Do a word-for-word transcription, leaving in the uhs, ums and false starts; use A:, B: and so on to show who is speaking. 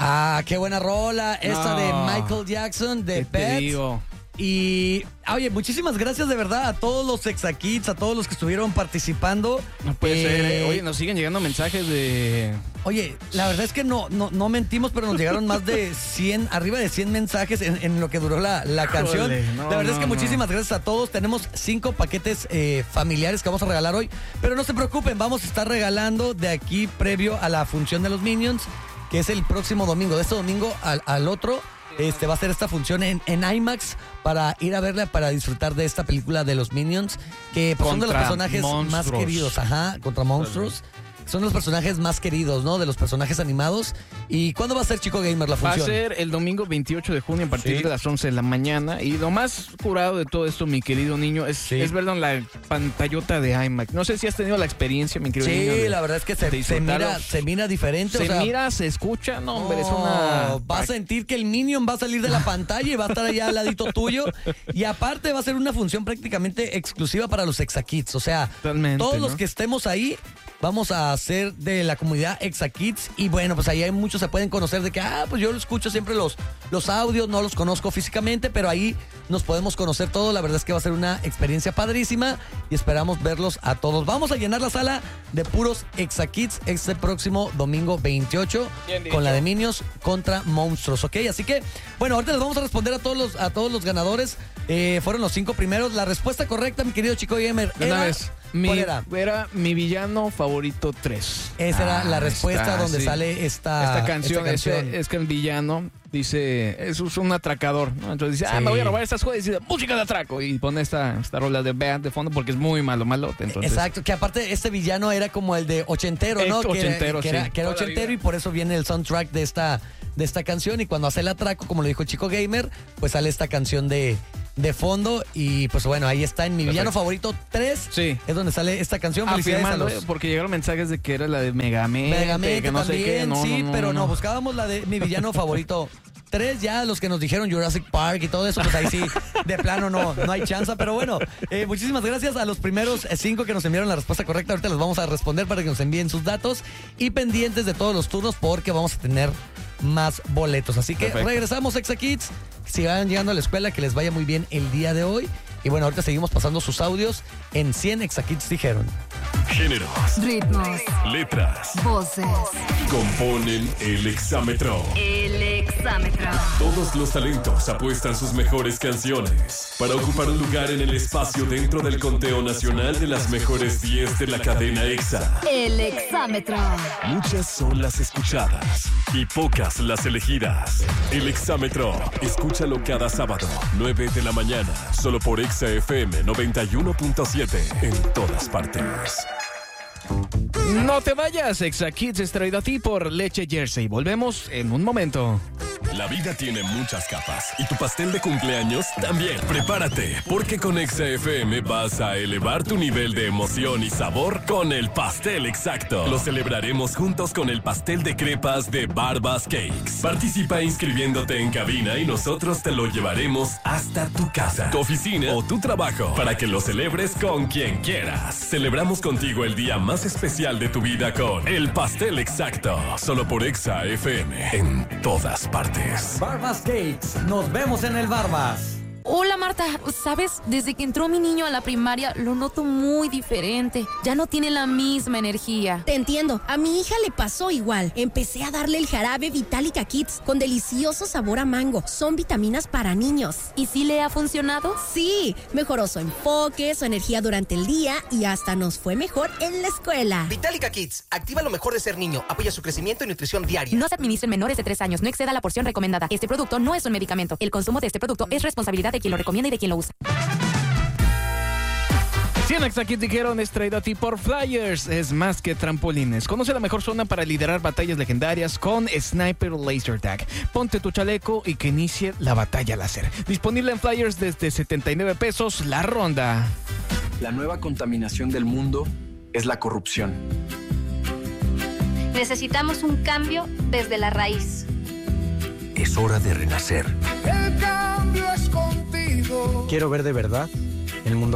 A: Ah, qué buena rola. Esta
B: No.
A: de Michael Jackson, de
B: ¿Qué te
A: Pet.
B: digo?
A: Y, oye, muchísimas gracias de verdad a todos los Exakids, a todos los que estuvieron participando.
B: No puede
A: Eh,
B: ser. eh. Oye, nos siguen llegando mensajes de...
A: Oye, la verdad es que no, no, no mentimos, pero nos llegaron más de cien, arriba de cien mensajes en, en lo que duró la, la canción.
B: Híjole, no,
A: la verdad es
B: no,
A: que
B: no.
A: muchísimas gracias a todos. Tenemos cinco paquetes eh, familiares que vamos a regalar hoy. Pero no se preocupen, vamos a estar regalando de aquí previo a la función de los Minions, que es el próximo domingo. De este domingo al, al otro, este va a ser esta función en, en IMAX para ir a verla, para disfrutar de esta película de los Minions, que pues, son de los
B: Contra
A: personajes más
B: monstruos.
A: queridos. Ajá, contra monstruos. Son los personajes más queridos, ¿no? De los personajes animados. ¿Y cuándo va a ser, Chico Gamer, la
B: Va a
A: función?
B: ser el domingo veintiocho de junio a partir
A: Sí.
B: de las once de la mañana. Y lo más curado de todo esto, mi querido niño, es,
A: Sí.
B: es verlo en la pantallota de IMAX. No sé si has tenido la experiencia, mi querido niño.
A: Sí,
B: de-
A: la verdad es que
B: de
A: se, se,
B: disfrutarlo.
A: mira, se mira diferente.
B: Se
A: o sea,
B: mira, se escucha. No, hombre, es
A: no,
B: una...
A: vas a sentir que el Minion va a salir de la pantalla y va a estar allá al ladito tuyo. Y aparte va a ser una función prácticamente exclusiva para los Exakids. O sea,
B: Totalmente,
A: todos
B: ¿no?
A: los que estemos ahí vamos a hacer de la comunidad Exakids. Y bueno, pues ahí hay muchos se pueden conocer de que, ah, pues yo lo escucho siempre los, los audios, no los conozco físicamente, pero ahí nos podemos conocer todos. La verdad es que va a ser una experiencia padrísima y esperamos verlos a todos. Vamos a llenar la sala de puros Exakids este próximo domingo veintiocho
B: Bien dicho.
A: con la de Minions contra Monstruos, ¿ok? Así que, bueno, ahorita les vamos a responder a todos los, a todos los ganadores. Eh, fueron los cinco primeros. La respuesta correcta, mi querido Chico Gamer,
B: De una
A: era...
B: vez. Mi,
A: ¿Cuál era?
B: era mi villano favorito tres.
A: Esa era la
B: Ah,
A: respuesta
B: está,
A: donde
B: sí.
A: sale esta,
B: Esta canción,
A: esta canción.
B: ese- es que el villano dice, es un atracador, ¿no? Entonces dice, ah,
A: Sí.
B: me voy a robar estas joyas y dice, música de atraco. Y pone esta, esta rola de Bad de fondo porque es muy malo, malote. Entonces,
A: Exacto, que aparte este villano era como el de ochentero, ¿no?
B: Ex-
A: Que era-
B: ochentero,
A: que era,
B: sí.
A: que era
B: Toda la
A: ochentero
B: vida.
A: y por eso viene el soundtrack de esta, de esta canción. Y cuando hace el atraco, como lo dijo Chico Gamer, pues sale esta canción de, de fondo. Y pues bueno, ahí está en mi villano
B: Perfecto.
A: favorito tres.
B: Sí.
A: Es donde sale esta canción. Felicidades a
B: afirmando,
A: los...
B: eh, porque llegaron mensajes de que era la de Megamente,
A: Megamente
B: que no sé
A: también,
B: qué. No,
A: sí,
B: no, no,
A: pero no,
B: no.
A: buscábamos la de mi villano favorito. Tres ya, los que nos dijeron Jurassic Park y todo eso, pues ahí sí, de plano no, no hay chance. Pero bueno, eh, muchísimas gracias a los primeros eh, cinco que nos enviaron la respuesta correcta. Ahorita los vamos a responder para que nos envíen sus datos y pendientes de todos los turnos porque vamos a tener más boletos. Así que
B: Perfecto.
A: regresamos, Exakids. Si van llegando a la escuela, que les vaya muy bien el día de hoy. Y bueno, ahorita seguimos pasando sus audios en cien Exakids dijeron.
C: Géneros,
D: Ritmos,
C: letras,
D: voces.
C: componen el exámetro.
D: El exámetro.
C: Todos los talentos apuestan sus mejores canciones para ocupar un lugar en el espacio dentro del conteo nacional de las mejores diez de la cadena EXA.
D: El exámetro.
C: Muchas son las escuchadas y pocas las elegidas. El exámetro, escúchalo cada sábado, nueve de la mañana, solo por EXA F M noventa y uno punto siete, en todas partes.
B: No te vayas, Exakids es traído a ti por Leche Jersey. Volvemos en un momento.
C: La vida tiene muchas capas y tu pastel de cumpleaños también. Prepárate, porque con EXA F M vas a elevar tu nivel de emoción y sabor con el pastel exacto. Lo celebraremos juntos con el pastel de crepas de Barbas Cakes. Participa inscribiéndote en cabina y nosotros te lo llevaremos hasta tu casa, tu oficina o tu trabajo para que lo celebres con quien quieras. Celebramos contigo el día más especial de tu vida con el pastel exacto. Solo por EXA F M en todas partes.
A: Barbas Cakes, nos vemos en el Barbas.
E: Hola Marta, ¿sabes? Desde que entró mi niño a la primaria lo noto muy diferente. Ya no tiene la misma energía.
F: Te entiendo, a mi hija le pasó igual. Empecé a darle el jarabe Vitalica Kids con delicioso sabor a mango. Son vitaminas para niños.
E: ¿Y si le ha funcionado?
F: Sí, mejoró su enfoque, su energía durante el día y hasta nos fue mejor en la escuela.
G: Vitalica Kids, activa lo mejor de ser niño, apoya su crecimiento y nutrición diaria.
E: No se administren menores de tres años, no exceda la porción recomendada. Este producto no es un medicamento. El consumo de este producto es responsabilidad de quien lo recomienda y de quien lo usa.
B: cien Exakids dijeron es traído a ti por Flyers. Es más que trampolines. Conoce la mejor zona para liderar batallas legendarias con Sniper Laser Tag. Ponte tu chaleco y que inicie la batalla láser. Disponible en Flyers desde setenta y nueve pesos la ronda.
H: La nueva contaminación del mundo es la corrupción.
I: Necesitamos un cambio desde la raíz.
J: Es hora de renacer.
K: El cambio es contigo.
J: Quiero ver de verdad el mundo